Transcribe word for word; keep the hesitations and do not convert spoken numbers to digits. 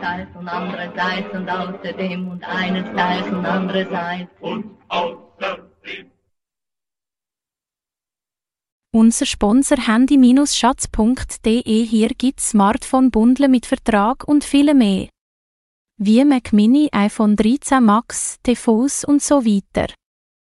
Styles und andererseits und außerdem und einen Styles und andererseits und außerdem. Unser Sponsor handy Schatz punkt de. Hier gibt's Smartphone-Bundle mit Vertrag und viele mehr. Wie Mac Mini, iPhone dreizehn Max, T V S und so weiter.